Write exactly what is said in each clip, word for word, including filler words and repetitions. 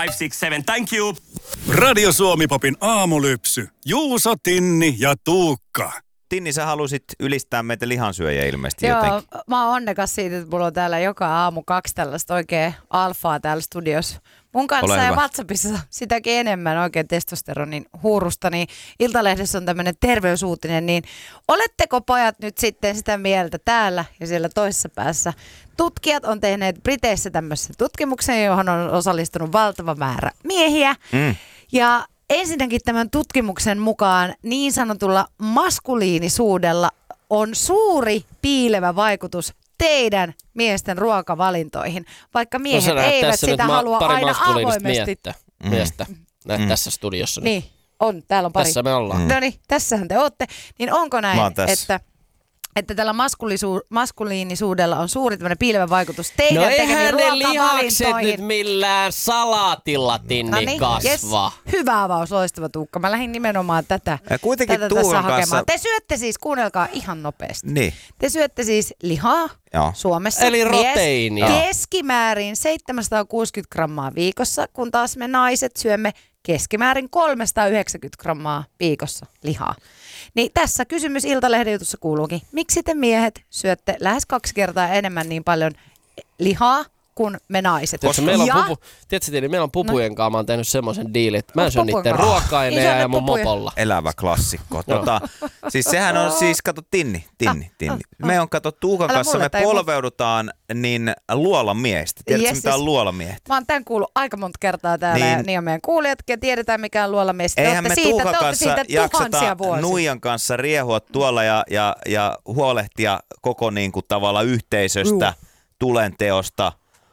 five, six, seven, thank you. Radio Suomi-popin aamulypsy. Juuso, Tinni ja Tuukka. Tinni, sä halusit ylistää meitä lihansyöjiä ilmeisesti Joo, jotenkin. mä oon onnekas siitä, että mulla on täällä joka aamu kaksi tällaista oikein alfaa täällä studiossa. Mun kanssa ja WhatsAppissa sitäkin enemmän oikein testosteronin huurusta, niin Iltalehdessä on tämmöinen terveysuutinen, niin oletteko pojat nyt sitten sitä mieltä täällä ja siellä toisessa päässä? Tutkijat on tehneet Briteissä tämmöisen tutkimuksen, johon on osallistunut valtava määrä miehiä. Mm. Ja ensinnäkin tämän tutkimuksen mukaan niin sanotulla maskuliinisuudella on suuri piilevä vaikutus teidän miesten ruokavalintoihin, vaikka miehet no, eivät sitä halua aina avoimesti. Miestä, mm. miestä mm. tässä studiossa. Niin. niin, on. Täällä on pari. Tässä me ollaan. Mm. No niin, tässähän te ootte. Niin onko näin, että, että tällä maskuliinisuudella on suuri tämmöinen piilevä vaikutus teidän no tekemiin ruokavalintoihin? No eihän ne lihakset nyt millään salaatilla, Tinni, no niin, kasva. Yes. Hyvä avaus, loistava Tuukka. Mä lähdin nimenomaan tätä, ja kuitenkin tätä tässä hakemaan. Kanssa... Te syötte siis, kuunnelkaa ihan nopeasti. Niin. Te syötte siis lihaa Joo. Suomessa. Eli proteiinia. Keskimäärin seitsemänsataakuusikymmentä grammaa viikossa, kun taas me naiset syömme keskimäärin kolmesataayhdeksänkymmentä grammaa viikossa lihaa. Niin tässä kysymys Iltalehden jutussa kuuluukin. Miksi te miehet syötte lähes kaksi kertaa enemmän niin paljon lihaa kuin me naiset? Koska meillä on, ja... pupu, tiedätkö, niin meillä on pupujen no. kanssa, mä oon tehnyt semmoisen diilin, että mä syön niiden ruoka-aineja ja mun pupuja. Mopolla. Elävä klassikko. Tota, siis sehän on siis, kato Tinni, Tinni, Tinni. Me on kato Tuukan Älä kanssa, me polveudutaan niin luolan miehistä. Tiedätkö yes, mitä on luolamiehet? Mä oon tämän kuullut aika monta kertaa täällä niin, ja niin on meidän kuulijatkin ja tiedetään mikä on luolamies. Eihän me siitä, Tuukan kanssa jakseta vuosia. Nuijan kanssa riehua tuolla ja, ja, ja huolehtia koko niin kuin tavalla yhteisöstä, uh. tulenteosta,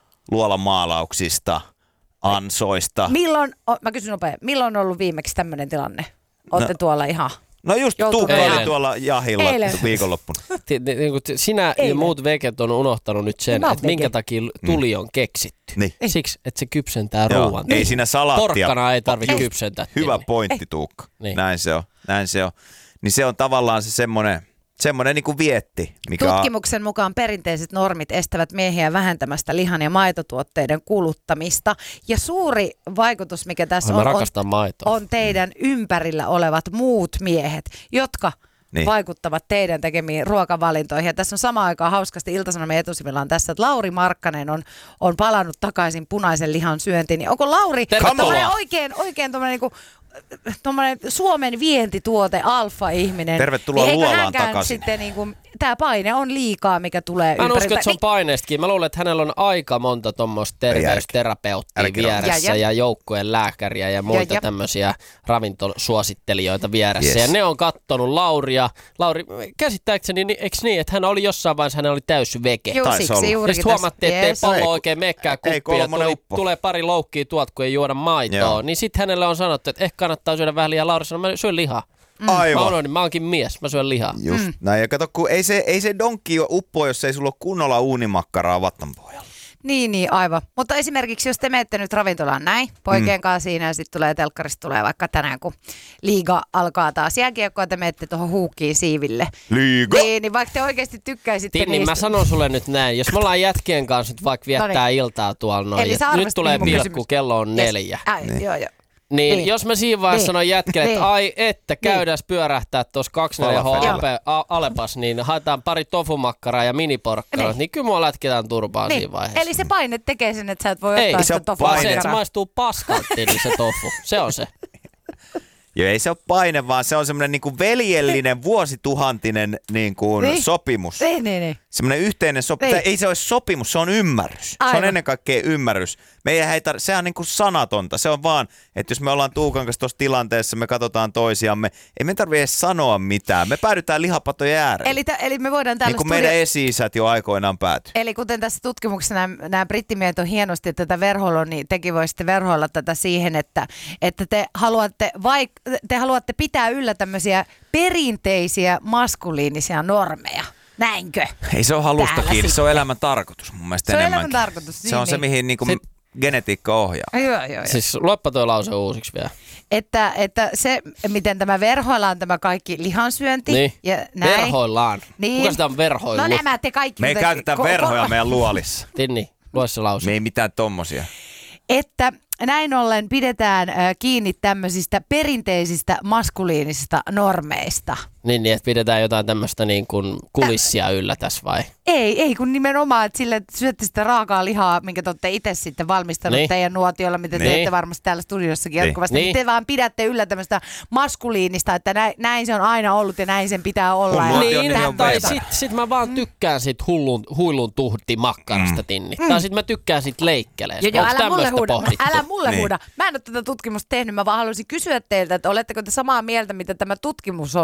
luolamaalauksista, ansoista. Milloin, mä kysyn nopea, milloin on ollut viimeksi tämmöinen tilanne? Olette no, tuolla ihan... No just Tuukka oli tuolla jahilla eilen. Viikonloppuna. Sinä eilen. Ja muut veket on unohtanut nyt sen, että minkä takia tuli on keksitty. Niin. Siksi, että se kypsentää ruoan. Ei siinä salaattia. Porkkana ei tarvitse kypsentää. Hyvä pointti, Tuukka. Niin. Näin se on. Näin se on. Niin se on tavallaan se semmoinen... Semmoinen niin kuin vietti. Mikä Tutkimuksen mukaan perinteiset normit estävät miehiä vähentämästä lihan ja maitotuotteiden kuluttamista. Ja suuri vaikutus, mikä tässä on, on, on teidän ympärillä olevat muut miehet, jotka niin. vaikuttavat teidän tekemiin ruokavalintoihin. Ja tässä on samaan aikaan hauskasti Ilta-Sanomien etusivilla on tässä, että Lauri Markkanen on, on palannut takaisin punaisen lihan syöntiin. Niin onko Lauri oikein, oikein tommoinen niinku tuommoinen Suomen vientituote, alfa-ihminen. Tervetuloa niin luolaan takaisin. Sitten niin kuin, tämä paine on liikaa, mikä tulee ympäriltä. Mä en usko, että se on niin. paineestakin. Mä luulen, että hänellä on aika monta tuommoista terveysterapeuttia vieressä ja, ja. ja joukkueen lääkäriä ja muita ja, ja. tämmöisiä ravintosuosittelijoita vieressä. Yes. Ja ne on kattonut Lauria. Lauri, käsittääkseni, niin, eikö niin, että hän oli jossain vaiheessa, hän oli täys veke. Joo, siksi juurikin. Ja sitten huomattiin, että yes. ei pallo oikein mekkää kuppia. Tuli, tulee pari loukkia tuolta, kun ei juoda maitoa. Joo. Niin sitten hänelle on sanottu, että ehkä kannattaa syödä vähän lihaa. Lauri sanoi, mä syön lihaa. Mm. Aivan. Mä, unohdin, mä oonkin mies, mä syön lihaa. Just mm. näin. Ja kato, kun ei se, ei se donkki uppoa, jos ei sulla ole kunnolla uunimakkaraa vattan pohjalla. Niin, niin, aivan. Mutta esimerkiksi jos te menette nyt ravintolaan näin, poikien mm. kanssa siinä ja sitten tulee telkkarista tulee vaikka tänään, kun liiga alkaa taas jääkiekkoa, te menette tuohon huukkiin siiville. Liiga? Niin, niin vaikka te oikeasti tykkäisitte Tinni, niistä. Mä sanon sulle nyt näin, jos me ollaan jätkien kanssa nyt vaikka viettää Noniin. iltaa tuolla noin, nyt tulee pilkku, kello on neljä. Yes. Ai, niin. Joo, joo. Niin, niin, jos mä siinä vaiheessa niin. sanon jätkelle, että niin. ai että käydäs niin. pyörähtää tuossa kaksikymmentäneljä H Alepas, niin haetaan pari tofumakkaraa ja miniporkkaraa, niin. niin kyllä mua lätketään turpaan niin. siinä vaiheessa. Eli se paine tekee sen, että sä et voi ei, ottaa sitä tofumakkaraa. Ei, se, että se maistuu paskaltiin, niin se tofu. Se on se. Joo, ei se ole paine, vaan se on semmoinen niinku veljellinen, vuosituhantinen niinku niin. sopimus. Niin, niin, niin. Semmoinen yhteinen sopimus. Niin. Ei se ole sopimus, se on ymmärrys. Aivan. Se on ennen kaikkea ymmärrys. Meidän ei tar- sehän on niinku sanatonta. Se on vaan, että jos me ollaan Tuukan kanssa tuossa tilanteessa, me katsotaan toisiamme, ei me tarvitse edes sanoa mitään. Me päädytään lihapatojen ääreen. Eli, t- eli me voidaan täällä niin kuin studio... meidän esi-isät jo aikoinaan päätyi. Eli kuten tässä tutkimuksessa nämä, nämä brittimiehet on hienosti tätä verhoilua, niin tekin voisitte verhoilla tätä siihen, että, että te, haluatte vaik- te haluatte pitää yllä tämmöisiä perinteisiä maskuliinisia normeja. Näinkö? Ei se ole halusta kiinni, se on elämän tarkoitus mun mielestä se enemmänkin. Se on elämän tarkoitus. Niin, se on niin. se, mihin niinku Sit... genetiikka ohjaa. Joo, joo, joo. Siis luoppa tuo lause uusiksi vielä. Että, että se, miten tämä verhoillaan, tämä kaikki lihansyönti. Niin. Ja näin. Verhoillaan. Niin. Kuka sitä on verhoillut? No nämä te kaikki. Me ei käytetä ko- verhoja ko- meidän luolissa. Tinni, lue se lause. Me ei mitään tommosia. Että näin ollen pidetään äh, kiinni tämmöisistä perinteisistä maskuliinisista normeista. Niin, niin, että pidetään jotain tämmöistä niin kuin kulissia yllä tässä vai? Ei, ei kun nimenomaan, että sille että syötte sitä raakaa lihaa, minkä te olette itse sitten valmistanut niin. teidän nuotiolla, mitä niin. teette varmasti täällä studiossakin niin. jatkuvasti. Niin. Te vaan pidätte yllä tämmöistä maskuliinista, että näin, näin se on aina ollut ja näin sen pitää olla. Ja niin, tai sit, sit mä vaan tykkään sit hullun, huilun tuhti makkarasta, mm. Tinni. Mm. Tai sit mä tykkään sit leikkeleestä. Joo, älä mulle huuda, älä mulle niin. huuda. Mä en ole tätä tutkimusta tehnyt, mä vaan haluaisin kysyä teiltä, että oletteko te samaa mieltä, mitä tämä tutkimus on?